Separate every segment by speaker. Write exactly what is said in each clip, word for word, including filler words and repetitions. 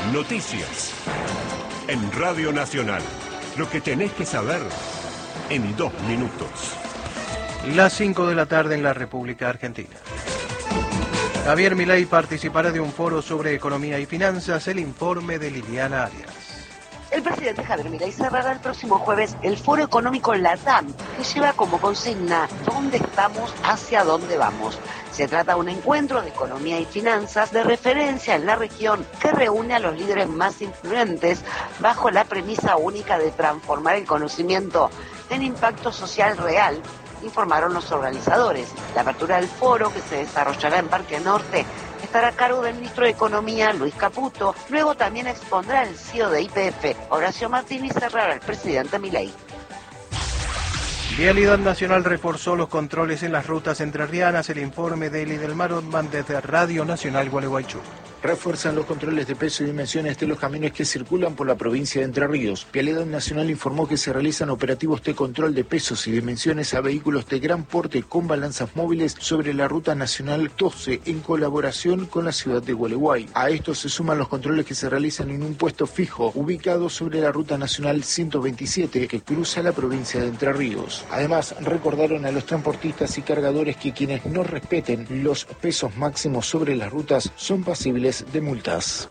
Speaker 1: Noticias. En Radio Nacional. Lo que tenés que saber en dos minutos.
Speaker 2: Las cinco de la tarde en la República Argentina. Javier Milei participará de un foro sobre economía y finanzas. El informe de Liliana Arias.
Speaker 3: El presidente Javier Milei cerrará el próximo jueves el Foro Económico LATAM, que lleva como consigna ¿dónde estamos? ¿Hacia dónde vamos? Se trata de un encuentro de economía y finanzas de referencia en la región que reúne a los líderes más influyentes bajo la premisa única de transformar el conocimiento en impacto social real, informaron los organizadores. La apertura del foro, que se desarrollará en Parque Norte, estará a cargo del ministro de Economía, Luis Caputo. Luego también expondrá el C E O de Y P F, Horacio Martín, y cerrará el presidente Milei.
Speaker 2: Vialidad Nacional reforzó los controles en las rutas entrerrianas. El informe de Eli del Marotman desde Radio Nacional Gualeguaychú.
Speaker 4: Refuerzan los controles de peso y dimensiones de los camiones que circulan por la provincia de Entre Ríos. Vialidad Nacional informó que se realizan operativos de control de pesos y dimensiones a vehículos de gran porte con balanzas móviles sobre la ruta nacional doce en colaboración con la ciudad de Gualeguay. A esto se suman los controles que se realizan en un puesto fijo ubicado sobre la ruta nacional ciento veintisiete que cruza la provincia de Entre Ríos. Además, recordaron a los transportistas y cargadores que quienes no respeten los pesos máximos sobre las rutas son pasibles de multas.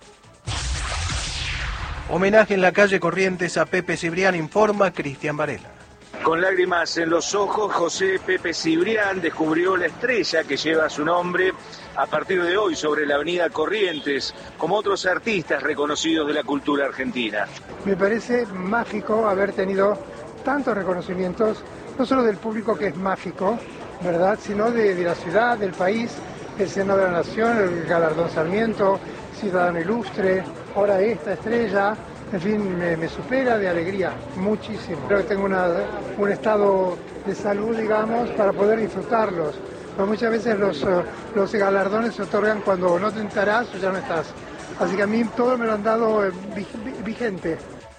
Speaker 2: Homenaje en la calle Corrientes a Pepe Cibrián, informa Cristian Varela.
Speaker 5: Con lágrimas en los ojos, José Pepe Cibrián descubrió la estrella que lleva su nombre a partir de hoy sobre la avenida Corrientes, como otros artistas reconocidos de la cultura argentina.
Speaker 6: Me parece mágico haber tenido tantos reconocimientos, no solo del público, que es mágico, ¿verdad?, sino de, de la ciudad, del país. El Senado de la Nación, el Galardón Sarmiento, Ciudadano Ilustre, ahora esta estrella, en fin, me, me supera de alegría muchísimo. Creo que tengo una, un estado de salud, digamos, para poder disfrutarlos. Pero muchas veces los, los galardones se otorgan cuando no te enterás o ya no estás. Así que a mí todo me lo han dado eh, vigente.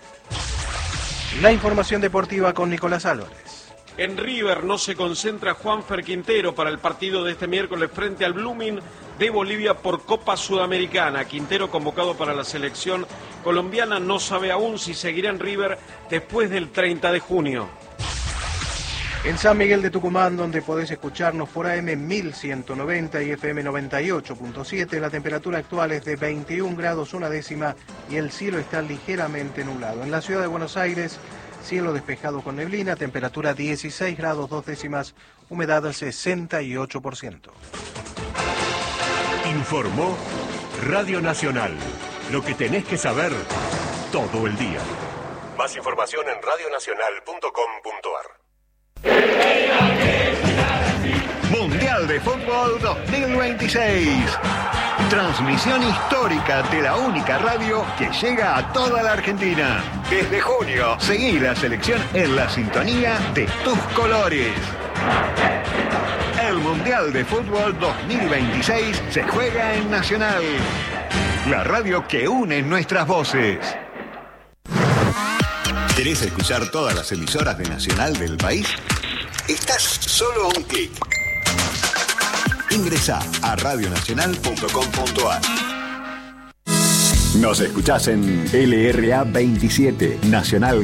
Speaker 2: La información deportiva con Nicolás Álvarez.
Speaker 7: En River no se concentra Juanfer Quintero para el partido de este miércoles frente al Blooming de Bolivia por Copa Sudamericana. Quintero, convocado para la selección colombiana, no sabe aún si seguirá en River después del treinta de junio.
Speaker 2: En San Miguel de Tucumán, donde podés escucharnos por A M mil ciento noventa y F M noventa y ocho punto siete, la temperatura actual es de veintiún grados una décima y el cielo está ligeramente nublado. En la ciudad de Buenos Aires, cielo despejado con neblina, temperatura dieciséis grados dos décimas, humedad sesenta y ocho por ciento.
Speaker 1: Informó Radio Nacional. Lo que tenés que saber todo el día. Más información en radio nacional punto com punto a r.
Speaker 8: Mundial de Fútbol dos mil veintiséis. Transmisión histórica de la única radio que llega a toda la Argentina. Desde junio, seguí la selección en la sintonía de tus colores. El Mundial de Fútbol dos mil veintiséis se juega en Nacional, la radio que une nuestras voces.
Speaker 9: ¿Querés escuchar todas las emisoras de Nacional del país? Estás solo a un clic. Ingresá a radio nacional punto com punto a r. Nos escuchás en L R A veintisiete, Nacional